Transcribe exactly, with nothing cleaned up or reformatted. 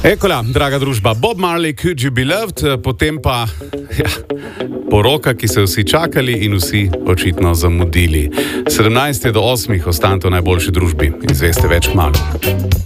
Ekola, draga družba, Bob Marley, Could You Be Loved, potem pa ja, poroka, ki so vsi čakali in vsi očitno zamudili. sedemnajst do osmih ostanite v najboljši družbi, izveste več kmalu.